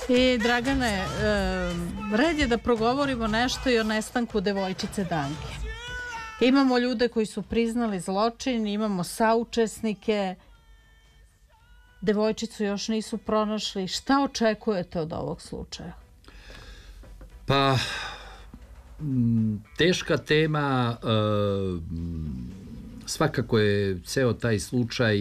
I Dragane, red je da progovorimo nešto i o nestanku devojčice Danke. Imamo ljude koji su priznali zločin, imamo saučesnike, devojčicu još nisu pronašli. Šta očekujete od ovog slučaja? Pa, teška tema, svakako je ceo taj slučaj,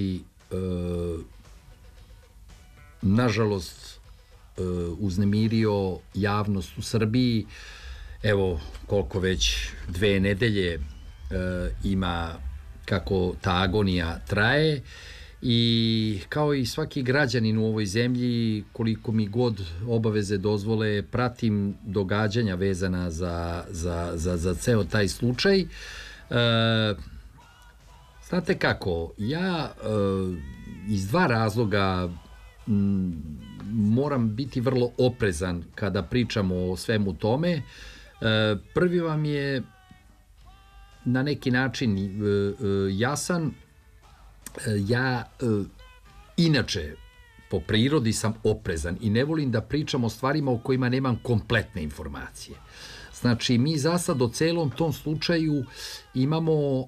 nažalost, uznemirio javnost u Srbiji. Evo koliko već 2 nedelje ima kako ta agonija traje i kao i svaki građanin u ovoj zemlji, koliko mi god obaveze dozvole, pratim događanja vezana za ceo taj slučaj. Znate kako, ja iz 2 razloga moram biti vrlo oprezan kada pričamo o svemu tome. Prvi vam je na neki način jasan. Ja inače po prirodi sam oprezan i ne volim da pričam o stvarima o kojima nemam kompletne informacije. Znači, mi za sad o celom tom slučaju imamo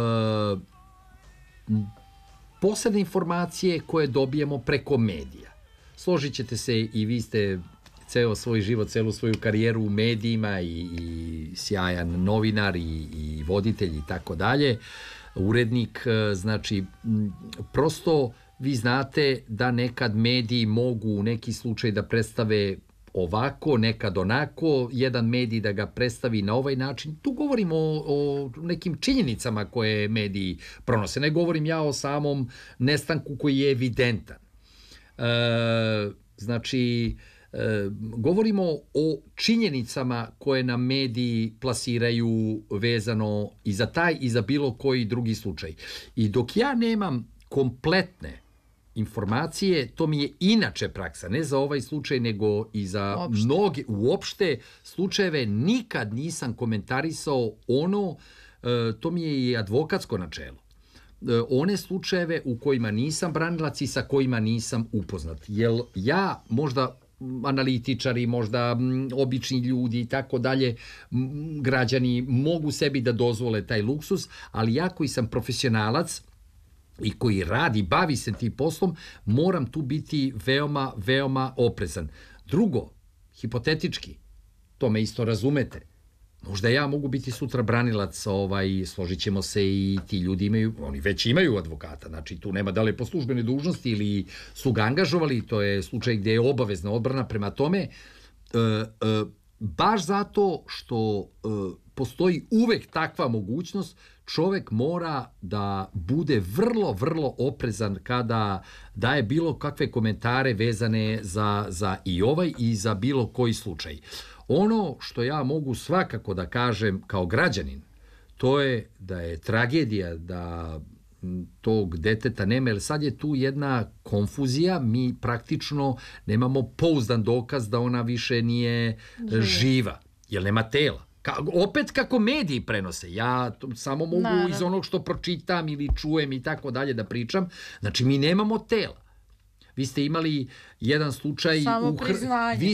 posebne informacije koje dobijemo preko medija. Složit ćete se, i vi ste ceo svoj život, celu svoju karijeru u medijima i sjajan novinar i voditelj i tako dalje, urednik. Znači, prosto vi znate da nekad mediji mogu u neki slučaj da predstave ovako, nekad onako, jedan medij da ga predstavi na ovaj način. Tu govorimo o nekim činjenicama koje mediji pronose. Ne govorim ja o samom nestanku koji je evidentan. Znači, govorimo o činjenicama koje nam mediji plasiraju vezano i za taj i za bilo koji drugi slučaj. I dok ja nemam kompletne informacije, to mi je inače praksa, ne za ovaj slučaj, nego i za mnoge uopšte slučajeve, nikad nisam komentarisao ono, to mi je i advokatsko načelo, one slučajeve u kojima nisam branilac i sa kojima nisam upoznat. Jer ja, možda analitičari, možda obični ljudi i tako dalje, građani mogu sebi da dozvole taj luksus, ali ja koji sam profesionalac i koji radi, bavi se tim poslom, moram tu biti veoma, veoma oprezan. Drugo, hipotetički, to me isto razumete, možda ja mogu biti sutra branilac, složit ćemo se, i ti ljudi imaju, oni već imaju advokata, znači tu nema da li je po službenoj dužnosti ili su ga angažovali, to je slučaj gde je obavezna odbrana. Prema tome, baš zato što postoji uvek takva mogućnost, čovek mora da bude vrlo, vrlo oprezan kada daje bilo kakve komentare vezane za i ovaj i za bilo koji slučaj. Ono što ja mogu svakako da kažem kao građanin, to je da je tragedija da tog deteta nema, jer sad je tu jedna konfuzija, mi praktično nemamo pouzdan dokaz da ona više nije živa, jer nema tela. Opet kako mediji prenose, ja samo mogu iz onog što pročitam ili čujem i tako dalje da pričam. Znači, mi nemamo tela. Vi ste imali jedan slučaj... Samo priznanje.